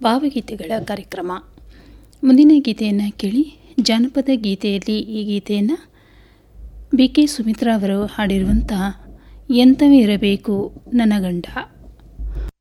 ಭಾವಗೀತೆಗಳ ಕಾರ್ಯಕ್ರಮ. ಮುಂದಿನ ಗೀತೆಯನ್ನು ಕೇಳಿ. ಜಾನಪದ ಗೀತೆಯಲ್ಲಿ ಈ ಗೀತೆಯನ್ನು ಬಿ ಕೆ ಸುಮಿತ್ರಾ ಅವರು ಹಾಡಿರುವಂಥ ಎಂಥವೇ ಇರಬೇಕು ನನ್ನ ಗಂಡ.